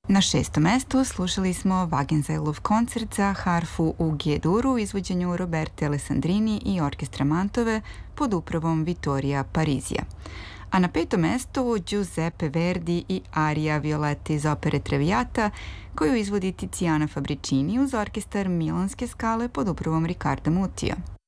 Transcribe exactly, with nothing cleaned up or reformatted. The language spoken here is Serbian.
Na šestom mestu slušali smo Wagenseilov koncert za harfu u G-duru u izvođenju Roberta Alessandrini i orkestra Mantove pod upravom Vittorija Parisija. A na petom mestu Giuseppe Verdi i arija Violette iz opere Traviata, koju izvodi Tiziana Fabricini uz orkestar Milanske skale pod upravom Riccarda Mutija.